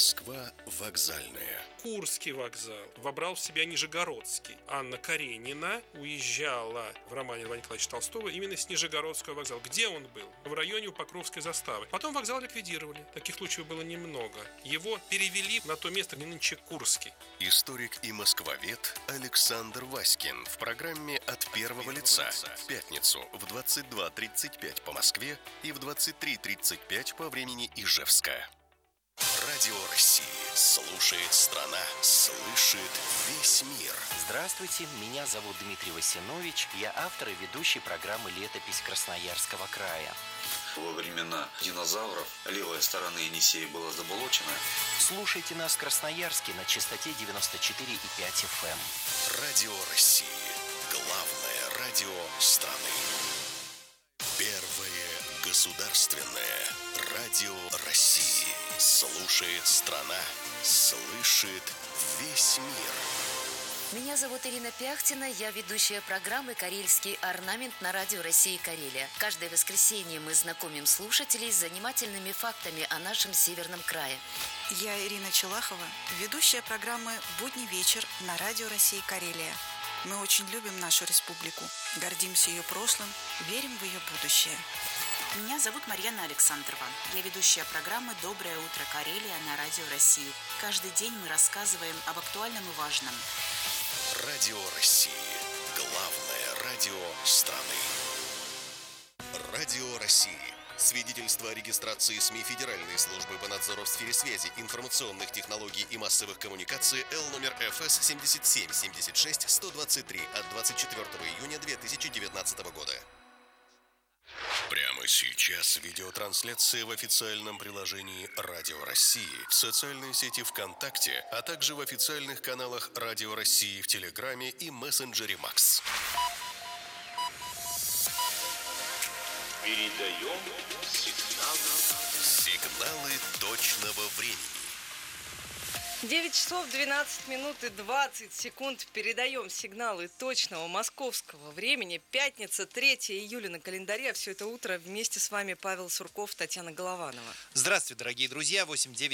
Москва вокзальная. Курский вокзал вобрал в себя Нижегородский. Анна Каренина уезжала в романе Льва Николаевича Толстого именно с Нижегородского вокзала. Где он был? В районе у Покровской заставы. Потом вокзал ликвидировали. Таких случаев было немного. Его перевели на то место, где нынче Курский. Историк и москвовед Александр Васькин в программе «От первого лица» в пятницу в 22:35 по Москве и в 23:35 по времени Ижевска. Радио России. Слушает страна. Слышит весь мир. Здравствуйте, меня зовут Дмитрий Васинович. Я автор и ведущий программы «Летопись Красноярского края». Во времена динозавров левая сторона Енисея была заболочена. Слушайте нас в Красноярске на частоте 94,5 FM. Радио России. Главное радио страны. Первое государственное радио России. Слушает страна. Слышит весь мир. Меня зовут Ирина Пяхтина, я ведущая программы «Карельский орнамент» на радио России Карелия. Каждое воскресенье мы знакомим слушателей с занимательными фактами о нашем северном крае. Я Ирина Челахова, ведущая программы «Будний вечер» на радио России Карелия. Мы очень любим нашу республику, гордимся ее прошлым, верим в ее будущее. Меня зовут Марьяна Александрова. Я ведущая программы «Доброе утро, Карелия» на радио России. Каждый день мы рассказываем об актуальном и важном. Радио России. Главное радио страны. Радио России. Свидетельство о регистрации СМИ Федеральной службы по надзору в сфере связи, информационных технологий и массовых коммуникаций Л номер ФС 77-76-123 от 24 июня 2019 года. Прямо сейчас видеотрансляция в официальном приложении Радио России, в социальной сети ВКонтакте, а также в официальных каналах Радио России в Телеграме и мессенджере Макс. Передаем сигналы точного времени. 9 часов 12 минут и 20 секунд. Передаем сигналы точного московского времени. Пятница, 3 июля на календаре. А все это утро вместе с вами Павел Сурков, Татьяна Голованова. Здравствуйте, дорогие друзья.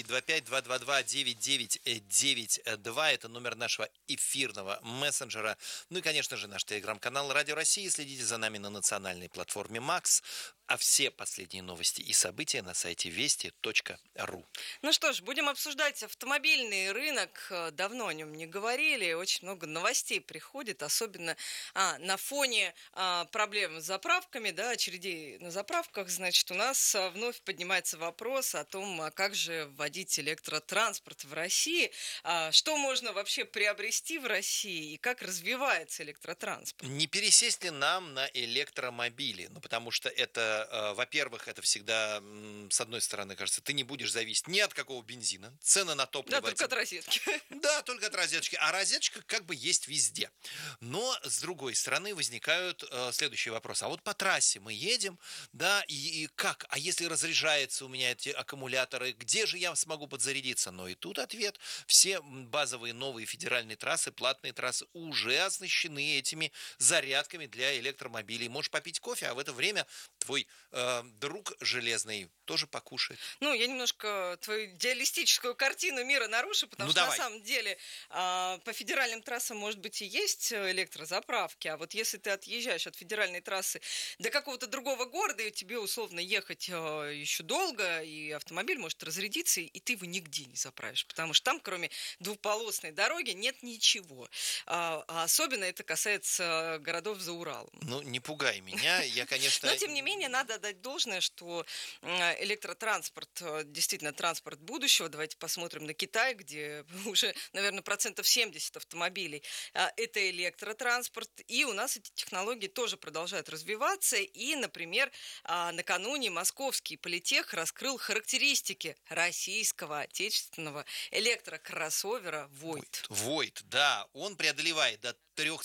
8925-222-9992. Это номер нашего эфирного мессенджера. Ну и, конечно же, наш телеграм-канал Радио России. Следите за нами на национальной платформе Макс. А все последние новости и события на сайте вести.ру. Ну что ж, будем обсуждать автомобильный рынок. Давно о нем не говорили. Очень много новостей приходит, особенно на фоне проблем с заправками, да, очередей на заправках. Значит, у нас вновь поднимается вопрос о том, а как же вводить электротранспорт в России, что можно вообще приобрести в России и как развивается электротранспорт. Не пересесть ли нам на электромобили? Ну, потому что это, во-первых, это всегда, с одной стороны, кажется, ты не будешь зависеть ни от какого бензина, цены на топливо. Да, только от розетки. Да, только от розеточки. А розеточка как бы есть везде. Но, с другой стороны, возникают следующие вопросы. А вот по трассе мы едем, да, и как? А если разряжаются у меня эти аккумуляторы, где же я смогу подзарядиться? Но и тут ответ. Все базовые новые федеральные трассы, платные трассы уже оснащены этими зарядками для электромобилей. Можешь попить кофе, а в это время твой друг железный тоже покушает. Ну, я немножко твою идеалистическую картину мира нарушу, потому что на самом деле по федеральным трассам, может быть, и есть электрозаправки, а вот если ты отъезжаешь от федеральной трассы до какого-то другого города, и тебе условно ехать еще долго, и автомобиль может разрядиться, и ты его нигде не заправишь, потому что там, кроме двуполосной дороги, нет ничего. А особенно это касается городов за Уралом. Ну, не пугай меня, я, конечно... Но, тем не менее, надо отдать должное, что электротранспорт, действительно транспорт будущего. Давайте посмотрим на Китай, где уже, наверное, 70% автомобилей это электротранспорт. И у нас эти технологии тоже продолжают развиваться. И, например, накануне московский политех раскрыл характеристики российского отечественного электрокроссовера Void. Void, да, он преодолевает до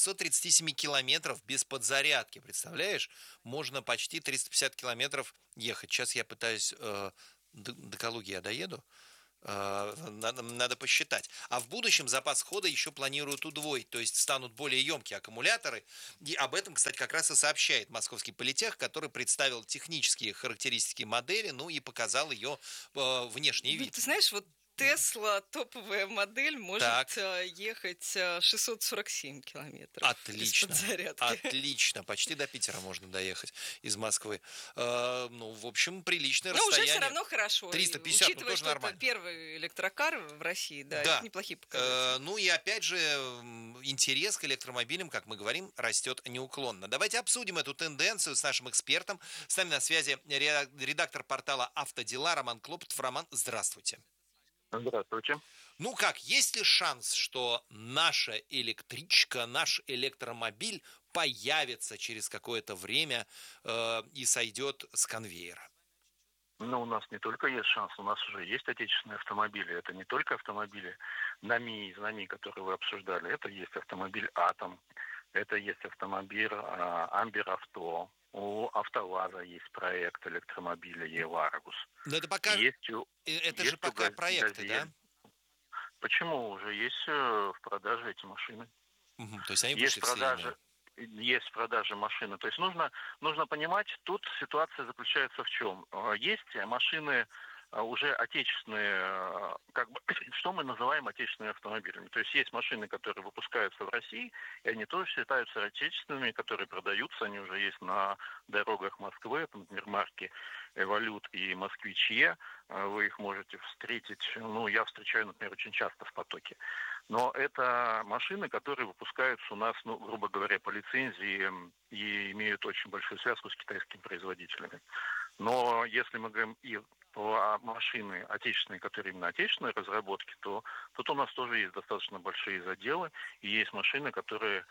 337 километров без подзарядки. Представляешь? Можно почти 350 километров ехать. Сейчас я пытаюсь... до Калуги я доеду. Надо посчитать. А в будущем запас хода еще планируют удвоить, то есть станут более емкие аккумуляторы. И об этом, кстати, как раз и сообщает Московский политех, который представил технические характеристики модели, ну и показал ее внешний вид. Ты знаешь, вот Тесла, топовая модель, может ехать 647 километров. Отлично, отлично. Почти до Питера можно доехать из Москвы. В общем, приличное расстояние. Но уже все равно хорошо. 350, учитывая, тоже что нормально. Это первый электрокар в России, это неплохие показатели. И опять же, интерес к электромобилям, как мы говорим, растет неуклонно. Давайте обсудим эту тенденцию с нашим экспертом. С нами на связи редактор портала «Автодела» Роман Клопотов. Роман, здравствуйте. Здравствуйте. Есть ли шанс, что наша электричка, наш электромобиль появится через какое-то время и сойдет с конвейера? У нас не только есть шанс, у нас уже есть отечественные автомобили. Это не только автомобили НАМИ, которые вы обсуждали. Это есть автомобиль «Атом», это есть автомобиль «Амбер Авто». У «АвтоВАЗа» есть проект электромобиля «Еларгус». Но это пока... Это же пока проекты, да? Почему? Уже есть в продаже эти машины. То есть они вышли в серийные. Есть в продаже машины. То есть нужно понимать, тут ситуация заключается в чем. Есть машины уже отечественные, что мы называем отечественными автомобилями. То есть есть машины, которые выпускаются в России, и они тоже считаются отечественными, которые продаются, они уже есть на дорогах Москвы, это, например, марки «Эволют» и «Москвич-Е». Вы их можете встретить, я встречаю, например, очень часто в потоке. Но это машины, которые выпускаются у нас, грубо говоря, по лицензии и имеют очень большую связку с китайскими производителями. Но если мы говорим и про машины отечественные, которые именно отечественной разработки, то тут у нас тоже есть достаточно большие заделы, и есть машины, которые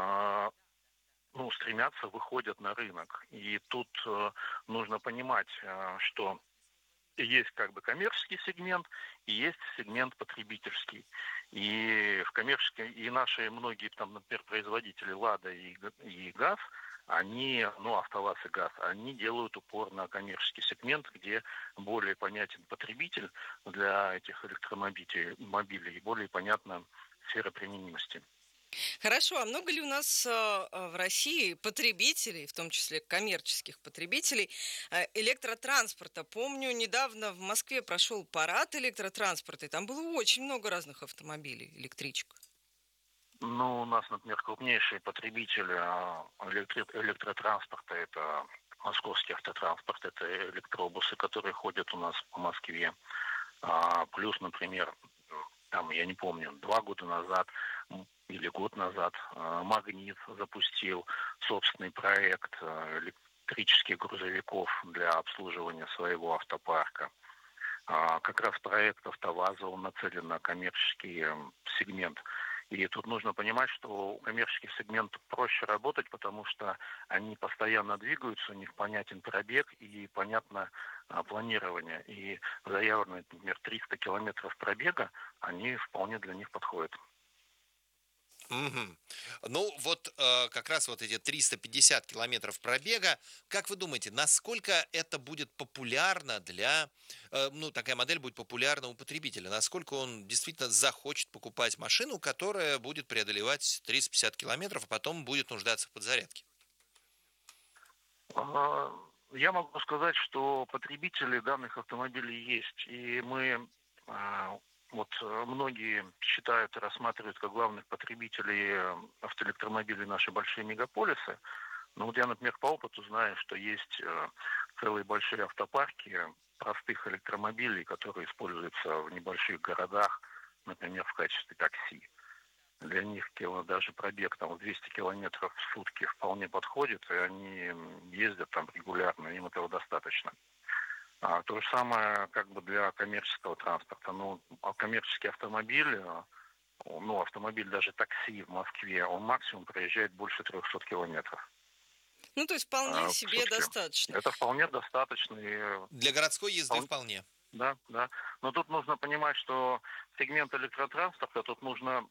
стремятся, выходят на рынок. И тут нужно понимать, что есть коммерческий сегмент и есть сегмент потребительский. И в коммерческий, и наши многие, например, производители «Лада» и «ГАЗ», они, «АвтоВАЗ» и «ГАЗ», они делают упор на коммерческий сегмент, где более понятен потребитель для этих электромобилей и более понятна сфера применимости. Хорошо, а много ли у нас в России потребителей, в том числе коммерческих потребителей, электротранспорта? Помню, недавно в Москве прошел парад электротранспорта, и там было очень много разных автомобилей, электричек. У нас, например, крупнейшие потребители электротранспорта – это Московский автотранспорт, это электробусы, которые ходят у нас по Москве. Плюс, например, я не помню, 2 года назад или год назад «Магнит» запустил собственный проект электрических грузовиков для обслуживания своего автопарка. Как раз проект «АвтоВАЗа», он нацелен на коммерческий сегмент. И тут нужно понимать, что у коммерческих сегментов проще работать, потому что они постоянно двигаются, у них понятен пробег и понятно планирование. И заявленные, например, 300 километров пробега, они вполне для них подходят. Как раз эти 350 километров пробега, как вы думаете, насколько это будет популярно такая модель будет популярна у потребителя? Насколько он действительно захочет покупать машину, которая будет преодолевать 350 километров, а потом будет нуждаться в подзарядке? Я могу сказать, что потребители данных автомобилей есть, и мы... многие считают и рассматривают как главных потребителей автоэлектромобилей наши большие мегаполисы. Но я, например, по опыту знаю, что есть целые большие автопарки простых электромобилей, которые используются в небольших городах, например, в качестве такси. Для них даже пробег 200 километров в сутки вполне подходит, и они ездят там регулярно, им этого достаточно. То же самое для коммерческого транспорта. Коммерческий автомобиль, автомобиль даже такси в Москве, он максимум проезжает больше 300 километров. То есть вполне себе достаточно. Это вполне достаточно. Для городской езды вполне. Да. Но тут нужно понимать, что сегмент электротранспорта, тут нужно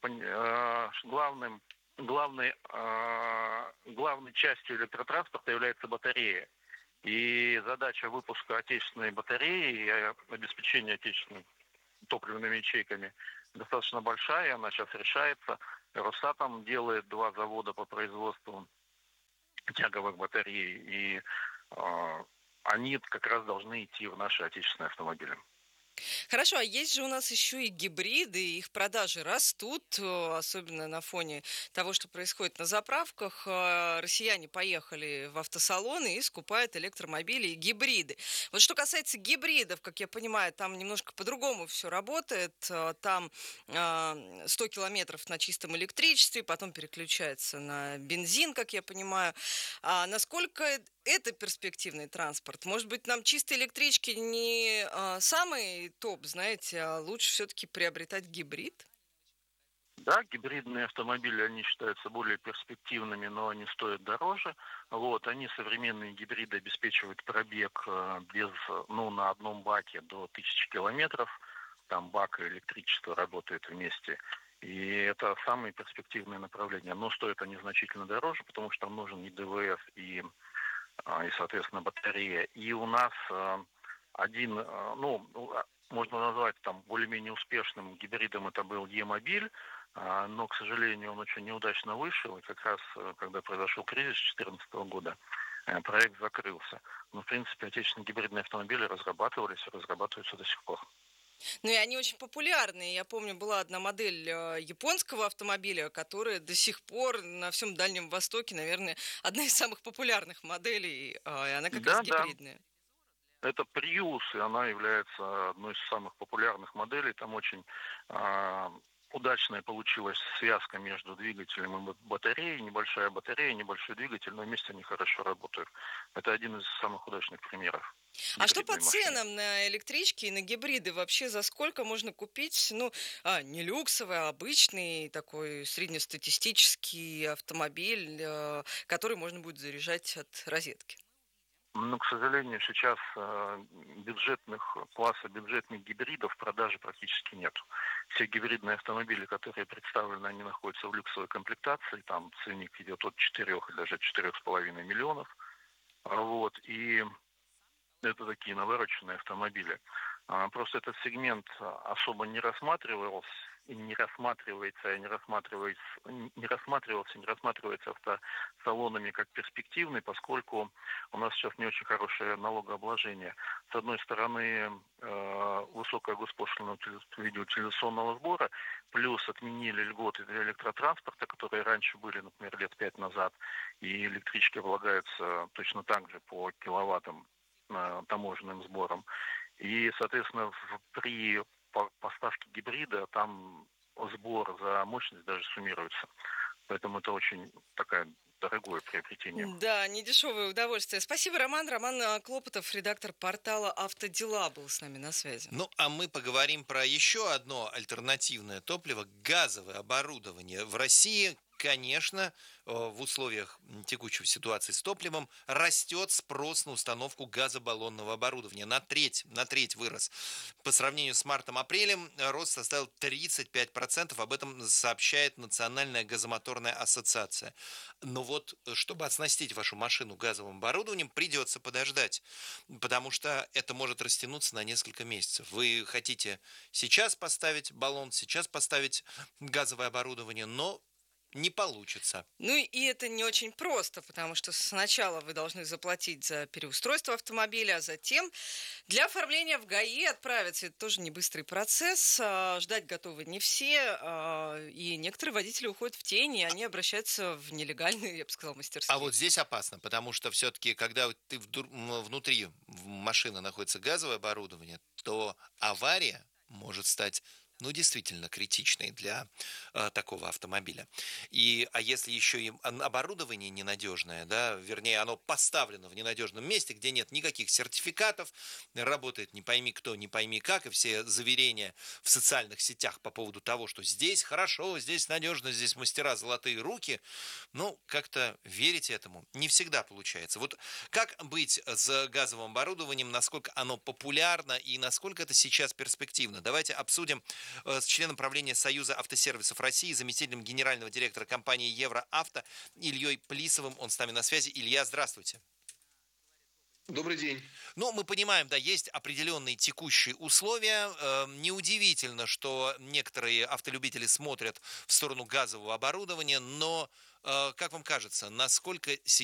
главной частью электротранспорта является батарея. И задача выпуска отечественной батареи и обеспечения отечественными топливными ячейками достаточно большая, и она сейчас решается. Росатом делает 2 завода по производству тяговых батарей, и они как раз должны идти в наши отечественные автомобили. Хорошо, а есть же у нас еще и гибриды, их продажи растут, особенно на фоне того, что происходит на заправках. Россияне поехали в автосалоны и скупают электромобили и гибриды. Вот что касается гибридов, как я понимаю, там немножко по-другому все работает. Там 100 километров на чистом электричестве, потом переключается на бензин, как я понимаю. А насколько это перспективный транспорт? Может быть, нам чистые электрички не самый топ, знаете, а лучше все-таки приобретать гибрид? Да, гибридные автомобили, они считаются более перспективными, но они стоят дороже. Вот, они, современные гибриды, обеспечивают пробег на одном баке до 1000 километров. Там бак и электричество работают вместе. И это самые перспективные направления. Но стоят они значительно дороже, потому что там нужен и ДВС, и соответственно, батарея. И у нас можно назвать там более-менее успешным гибридом, это был Е-мобиль, но, к сожалению, он очень неудачно вышел, и как раз, когда произошел кризис 2014 года, проект закрылся. Но, в принципе, отечественные гибридные автомобили разрабатывались и разрабатываются до сих пор. Ну и они очень популярные. Я помню, была одна модель японского автомобиля, которая до сих пор на всем Дальнем Востоке, наверное, одна из самых популярных моделей, и она как раз гибридная. Это Prius, и она является одной из самых популярных моделей. Там очень удачная получилась связка между двигателем и батареей. Небольшая батарея, небольшой двигатель, но вместе они хорошо работают. Это один из самых удачных примеров. А что по ценам на электрички и на гибриды? Вообще за сколько можно купить, не люксовый, а обычный такой среднестатистический автомобиль, который можно будет заряжать от розетки? Но, к сожалению, сейчас класса бюджетных гибридов в продаже практически нет. Все гибридные автомобили, которые представлены, они находятся в люксовой комплектации. Там ценник идет от 4 и даже 4,5 миллионов. Вот. И это такие навороченные автомобили. Просто этот сегмент особо не рассматривался автосалонами как перспективный, поскольку у нас сейчас не очень хорошее налогообложение. С одной стороны, высокая госпошлина в виде утилизационного сбора, плюс отменили льготы для электротранспорта, которые раньше были, например, лет 5 назад, и электрички облагаются точно так же по киловаттам таможенным сбором. И, соответственно, при поставке гибрида там сбор за мощность даже суммируется. Поэтому это очень такое дорогое приобретение. Да, недешевое удовольствие. Спасибо, Роман. Роман Клопотов, редактор портала «Автодела», был с нами на связи. Ну, а мы поговорим про еще одно альтернативное топливо – газовое оборудование. В России, конечно, в условиях текущей ситуации с топливом растет спрос на установку газобаллонного оборудования. На треть вырос. По сравнению с мартом-апрелем рост составил 35%. Об этом сообщает Национальная газомоторная ассоциация. Но вот, чтобы оснастить вашу машину газовым оборудованием, придется подождать. Потому что это может растянуться на несколько месяцев. Вы хотите сейчас поставить баллон, сейчас поставить газовое оборудование, но не получится. Ну и это не очень просто, потому что сначала вы должны заплатить за переустройство автомобиля, а затем для оформления в ГАИ отправиться. Это тоже не быстрый процесс. Ждать готовы не все. И некоторые водители уходят в тень, и они обращаются в нелегальные, я бы сказала, мастерские. А вот здесь опасно, потому что все-таки, когда ты внутри машины находится газовое оборудование, то авария может стать действительно критичной для такого автомобиля. А если еще и оборудование ненадежное, вернее, оно поставлено в ненадежном месте, где нет никаких сертификатов, работает не пойми кто, не пойми как, и все заверения в социальных сетях по поводу того, что здесь хорошо, здесь надежно, здесь мастера золотые руки, как-то верить этому не всегда получается. Вот как быть с газовым оборудованием, насколько оно популярно и насколько это сейчас перспективно? Давайте обсудим с членом правления Союза автосервисов России, заместителем генерального директора компании «Евроавто» Ильей Плисовым. Он с нами на связи. Илья, здравствуйте. Добрый день. Мы понимаем, есть определенные текущие условия. Неудивительно, что некоторые автолюбители смотрят в сторону газового оборудования, но, как вам кажется, насколько